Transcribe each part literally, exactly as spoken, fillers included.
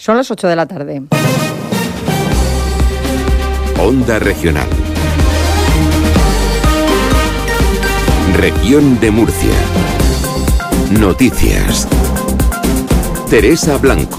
Son las ocho de la tarde. Onda Regional. Región de Murcia. Noticias. Teresa Blanco.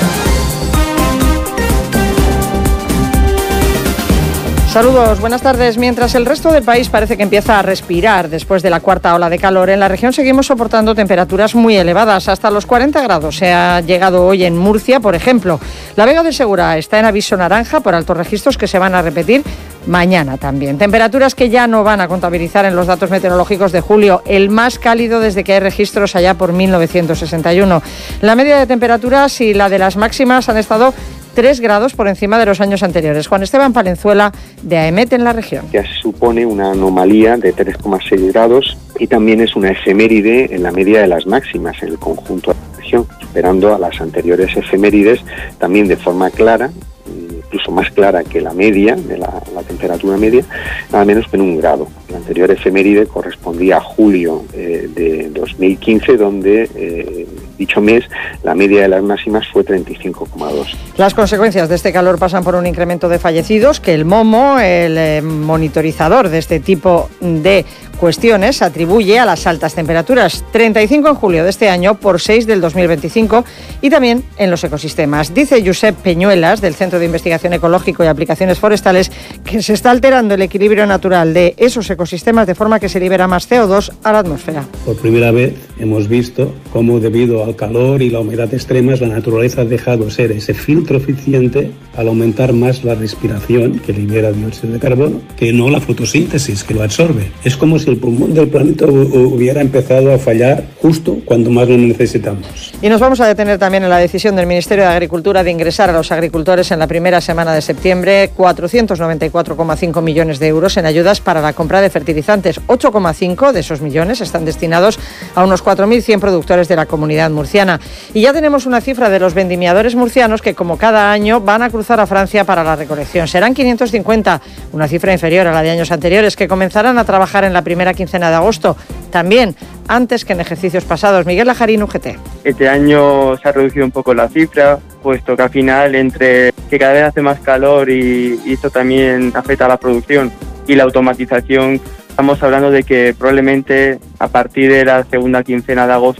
Saludos, buenas tardes. Mientras el resto del país parece que empieza a respirar después de la cuarta ola de calor, en la región seguimos soportando temperaturas muy elevadas. Hasta los cuarenta grados se ha llegado hoy en Murcia, por ejemplo. La Vega de Segura está en aviso naranja por altos registros que se van a repetir mañana también. Temperaturas que ya no van a contabilizar en los datos meteorológicos de julio, el más cálido desde que hay registros allá por mil novecientos sesenta y uno. La media de temperaturas y la de las máximas han estado tres grados por encima de los años anteriores. Juan Esteban Palenzuela, de AEMET en la región. Ya supone una anomalía de tres coma seis grados y también es una efeméride en la media de las máximas en el conjunto de la región, superando a las anteriores efemérides también de forma clara, incluso más clara que la media, de la, la temperatura media, nada menos que en un grado. La anterior efeméride correspondía a julio eh, de dos mil quince, donde eh, dicho mes la media de las máximas fue treinta y cinco coma dos. Las consecuencias de este calor pasan por un incremento de fallecidos que el MOMO, el eh, monitorizador de este tipo de cuestiones, atribuye a las altas temperaturas. treinta y cinco en julio de este año por seis del dos mil veinticinco, y también en los ecosistemas. Dice Josep Peñuelas, del Centro de Investigación Ecológico y Aplicaciones Forestales, que se está alterando el equilibrio natural de esos ecosistemas de forma que se libera más C O dos a la atmósfera. Por primera vez hemos visto cómo, debido al calor y la humedad extremas, la naturaleza ha dejado ser ese filtro eficiente al aumentar más la respiración, que libera dióxido de carbono, que no la fotosíntesis, que lo absorbe. Es como si el pulmón del planeta hubiera empezado a fallar justo cuando más lo necesitamos. Y nos vamos a detener también en la decisión del Ministerio de Agricultura de ingresar a los agricultores en la primera semana de septiembre cuatrocientos noventa y cuatro coma cinco millones de euros en ayudas para la compra de fertilizantes. ocho coma cinco de esos millones están destinados a unos cuatro mil cien productores de la comunidad murciana. Y ya tenemos una cifra de los vendimiadores murcianos que, como cada año, van a cruzar a Francia para la recolección. Serán quinientos cincuenta, una cifra inferior a la de años anteriores, que comenzarán a trabajar en la primera quincena de agosto, también antes que en ejercicios pasados. Miguel Lajarín, U G T. Este año se ha reducido un poco la cifra, puesto que al final, entre que cada vez hace más calor y, y esto también afecta a la producción y la automatización, estamos hablando de que probablemente a partir de la segunda quincena de agosto